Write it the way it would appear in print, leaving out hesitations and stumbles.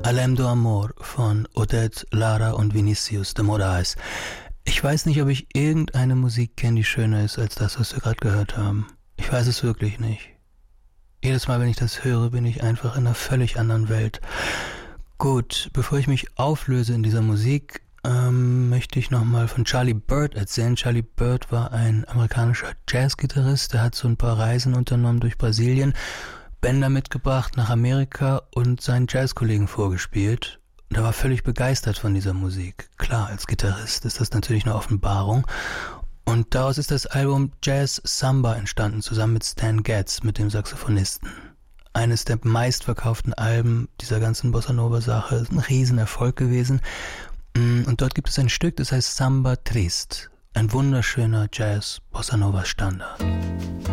Além do Amor von Oded, Lara und Vinicius de Moraes. Ich weiß nicht, ob ich irgendeine Musik kenne, die schöner ist als das, was wir gerade gehört haben. Ich weiß es wirklich nicht. Jedes Mal, wenn ich das höre, bin ich einfach in einer völlig anderen Welt. Gut, bevor ich mich auflöse in dieser Musik, möchte ich nochmal von Charlie Byrd erzählen. Charlie Byrd war ein amerikanischer Jazzgitarrist, der hat so ein paar Reisen unternommen durch Brasilien, Bänder mitgebracht nach Amerika und seinen Jazzkollegen vorgespielt. Und er war völlig begeistert von dieser Musik. Klar, als Gitarrist ist das natürlich eine Offenbarung. Und daraus ist das Album Jazz Samba entstanden, zusammen mit Stan Getz, mit dem Saxophonisten. Eines der meistverkauften Alben dieser ganzen Bossa Nova-Sache, ist ein Riesenerfolg gewesen. Und dort gibt es ein Stück, das heißt Samba Triste, ein wunderschöner Jazz-Bossa Nova-Standard.